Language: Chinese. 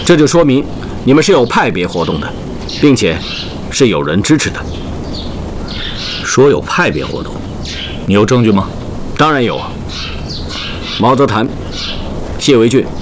这就说明你们是有派别活动的，并且是有人支持的。 说有派别活动，你有证据吗？ 当然有啊。毛泽潭、谢维俊、